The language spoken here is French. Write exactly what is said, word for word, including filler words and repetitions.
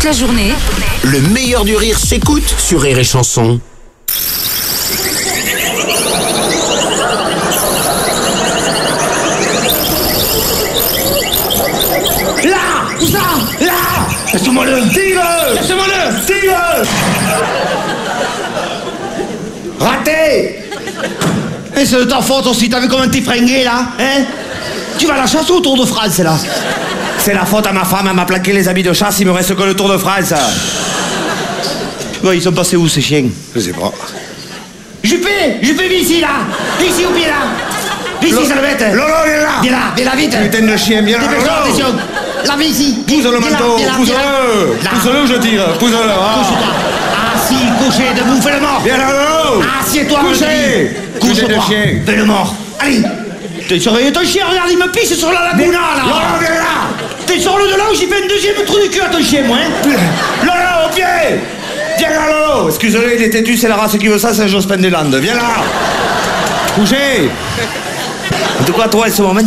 Toute la journée, Le meilleur du rire s'écoute sur Rire et Chanson. Là! Où ça? Là! Laisse-moi le! Tire-le! Laisse-moi le! Tire-le! Raté! Et c'est de ta faute aussi, t'as vu comment t'es fringué là? Hein? Tu vas à la chasse ou au Tour de France là? C'est la faute à ma femme, elle m'a plaqué les habits de chasse, il me reste que le Tour de France. Ouais, ils sont passés où ces chiens? Je sais pas. Juppé! Juppé, viens ici là! Viens ici au pied là! Viens ici, sale bête! Lolo, viens là! Viens là, viens là, vite! Putain de chien, viens là! Dépêche-toi, Lolo. attention! Là, viens ici! Pousse le manteau! Pousse-le! Pousse-le ou je tire! Pousse-le! Ah. Couche-toi! Assis, couché, debout, fais le mort! Viens là, Lolo! Assieds-toi, Couché! Couche Putain de toi, chien! fais le mort! Allez! T'es surveillé ton chien, regarde, il me pisse sur la laguna là! Lolo, viens là! T'es sur le de là où j'ai fait un deuxième trou du cul à ton chien, moi, hein? Lolo, au pied! Viens là, Lolo! Excusez-le, il est têtu, c'est la race qui veut ça, c'est un Jospin des Landes. Viens là! Couché! En tout cas, toi, en ce moment,